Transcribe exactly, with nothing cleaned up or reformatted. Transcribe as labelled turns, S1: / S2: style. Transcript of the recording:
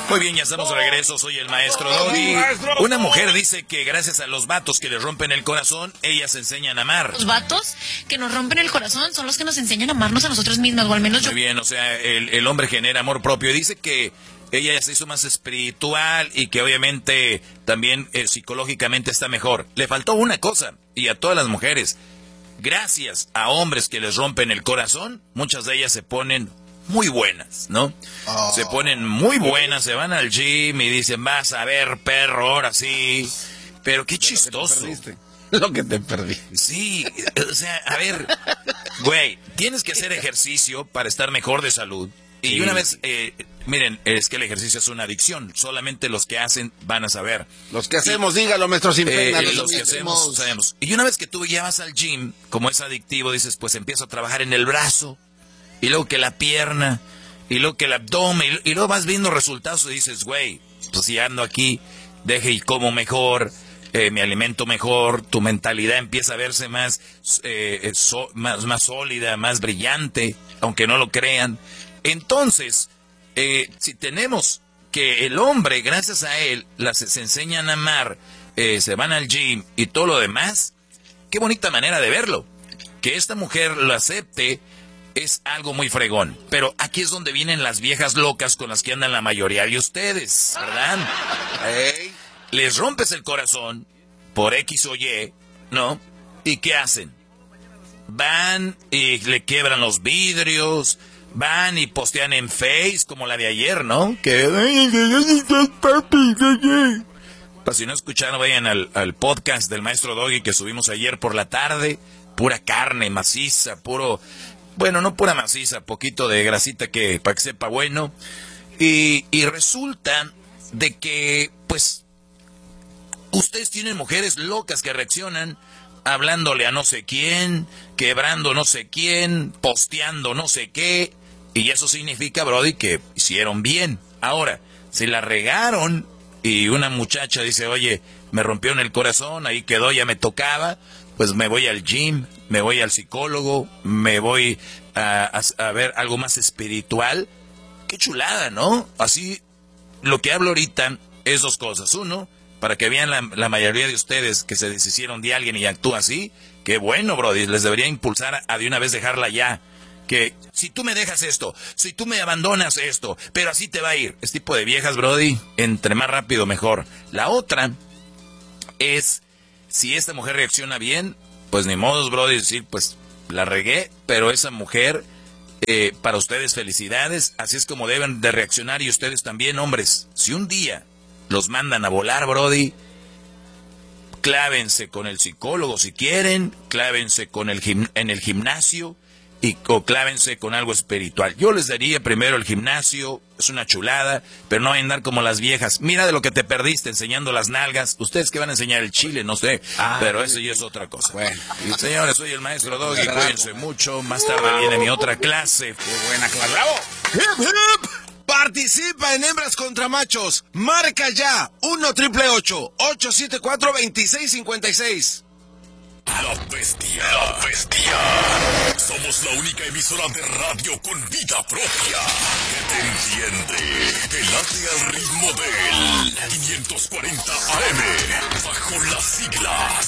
S1: Muy bien, ya estamos de regreso. Soy el maestro Doggy. Una mujer dice que gracias a los vatos que le rompen el corazón, ellas enseñan a amar.
S2: Los vatos que nos rompen el corazón son los que nos enseñan a amarnos a nosotros mismos, o al menos yo.
S1: Muy bien, o sea, el, el hombre genera amor propio. Dice que ella ya se hizo más espiritual y que obviamente también eh, psicológicamente está mejor. Le faltó una cosa, y a todas las mujeres, gracias a hombres que les rompen el corazón, muchas de ellas se ponen muy buenas, ¿no? Oh. Se ponen muy buenas, se van al gym y dicen, vas a ver, perro, ahora sí. Pero qué chistoso.
S3: Lo que te perdí.
S1: Sí, o sea, a ver, güey, tienes que hacer ejercicio para estar mejor de salud. Y sí. Una vez, eh, miren, es que el ejercicio es una adicción. Solamente los que hacen van a saber.
S3: Los que hacemos, y, dígalo, maestro, sin pena.
S1: Eh, los, los que hacemos, sabemos. Y una vez que tú ya vas al gym, como es adictivo, dices, pues empiezo a trabajar en el brazo. Y luego que la pierna, y luego que el abdomen, y, y luego vas viendo resultados y dices, güey, pues si ando aquí, deje y como mejor, eh, me alimento mejor, tu mentalidad empieza a verse más, eh, so, más, más sólida, más brillante, aunque no lo crean. Entonces, eh, si tenemos que el hombre, gracias a él, las se enseñan a amar, eh, se van al gym y todo lo demás, qué bonita manera de verlo. Que esta mujer lo acepte es algo muy fregón. Pero aquí es donde vienen las viejas locas con las que andan la mayoría de ustedes, ¿verdad? Hey. Les rompes el corazón por X o Y, ¿no? ¿Y qué hacen? Van y le quiebran los vidrios, van y postean en Face, como la de ayer, ¿no? Que... Pues si no escucharon, vayan al, al podcast del maestro Doggy que subimos ayer por la tarde. Pura carne maciza, puro... Bueno, no pura maciza, poquito de grasita que para que sepa bueno. Y, y resulta de que, pues, ustedes tienen mujeres locas que reaccionan hablándole a no sé quién, quebrando no sé quién, posteando no sé qué. Y eso significa, brody, que hicieron bien. Ahora, si la regaron y una muchacha dice, oye, me rompió en el corazón, ahí quedó, ya me tocaba, pues me voy al gym, me voy al psicólogo, me voy a, a, a ver algo más espiritual. Qué chulada, ¿no? Así, lo que hablo ahorita es dos cosas. Uno, para que vean la, la mayoría de ustedes que se deshicieron de alguien y actúa así, qué bueno, brody, les debería impulsar a, a de una vez dejarla ya. Que si tú me dejas esto, si tú me abandonas esto, pero así te va a ir. Este tipo de viejas, brody, entre más rápido mejor. La otra es, si esta mujer reacciona bien, pues ni modos, brody, decir, pues la regué, pero esa mujer, eh, para ustedes felicidades, así es como deben de reaccionar y ustedes también, hombres. Si un día los mandan a volar, brody, clávense con el psicólogo si quieren, clávense con el gim- en el gimnasio, y o clávense con algo espiritual. Yo les daría primero el gimnasio, es una chulada, pero no vayan a andar como las viejas. Mira de lo que te perdiste enseñando las nalgas. Ustedes que van a enseñar el chile, no sé, ah, pero eso ya es otra cosa. Bueno, y señores, soy el maestro Doggy, cuídense mucho. Más tarde viene mi otra clase.
S3: Qué buena clase. ¡Bravo! ¡Hip, hip! Participa en Hembras contra Machos. Marca ya uno triple ocho ocho siete cuatro dos seis cinco seis.
S4: La bestia, la bestia. Somos la única emisora de radio con vida propia que te entiende. Que late al ritmo del quinientos cuarenta A M. Bajo las siglas